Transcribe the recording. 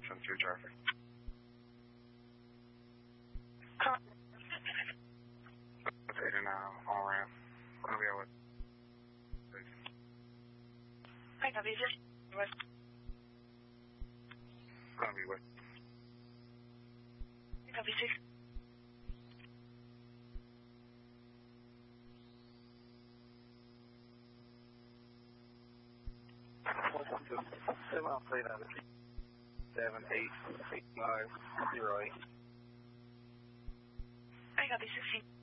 10-3 traffic. That's 8 now, on ramp. Gonna be out with. I copy, just west. Gonna be with. I copy, 6. Seven on plate on 788508. I copy, 16.